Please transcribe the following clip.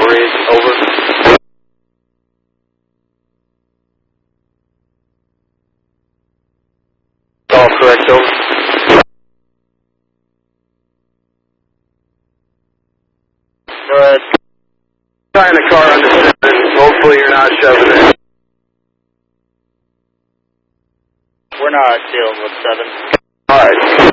bridge, over. All correct, over. Trying the car under 7. Hopefully you're not shoving it. We're not dealing with 7. Alright.